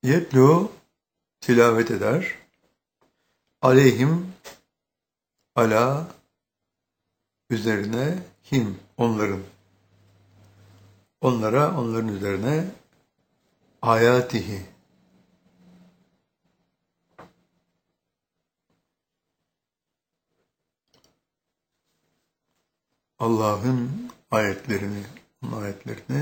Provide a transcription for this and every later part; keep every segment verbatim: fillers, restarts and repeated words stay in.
Yetlu tilavet eder. Aleyhim ala üzerine him onların. Onlara onların üzerine ayatihi Allah'ın ayetlerini, onun ayetlerini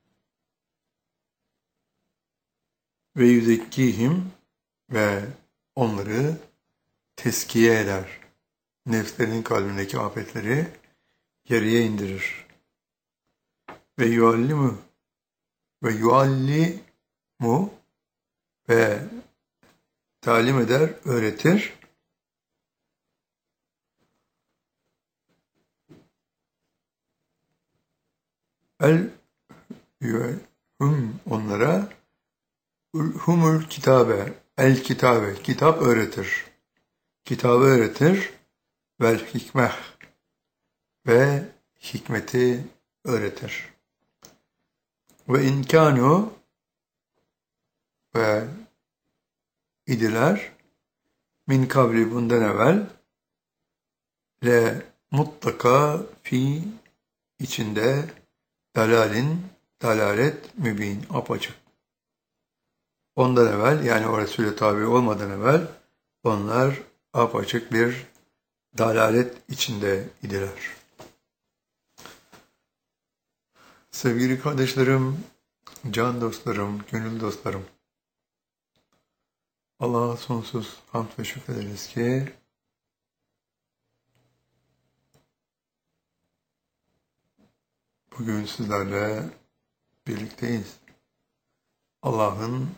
ve yüzekkihim ve onları teskiye eder. Nefslerinin kalbindeki afetleri geriye indirir. Ve yuallimu ve yuallimu ve talim eder, öğretir. El hum onlara humul kitabe el kitabe kitap öğretir. Kitabı öğretir vel hikmeh ve hikmeti öğretir. Ve inkânu ve idiler min kabli bundan evvel le mutlaka fi içinde dalalin dalalet mübin apaçık. Ondan evvel yani o Resul'e tabi olmadan evvel onlar apaçık bir dalalet içinde idiler. Sevgili kardeşlerim, can dostlarım, gönül dostlarım, Allah'a sonsuz hamd ve şükrederiz ki bugün sizlerle birlikteyiz. Allah'ın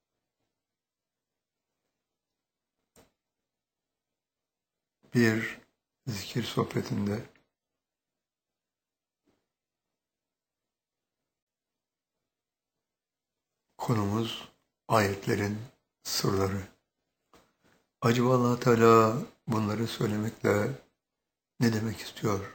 bir zikir sohbetinde konumuz ayetlerin sırları. Acaba Allah Teala bunları söylemekle ne demek istiyor?